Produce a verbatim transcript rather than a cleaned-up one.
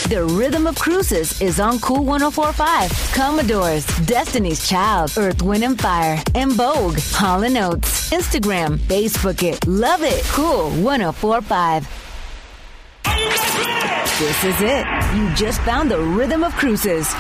The Rhythm of Cruises is on Cool one oh four point five. Commodores, Destiny's Child, Earth, Wind and Fire, and Vogue, Hall and Oates. Instagram, Facebook it, love it. Cool one oh four point five. This is it. You just found the Rhythm of Cruises.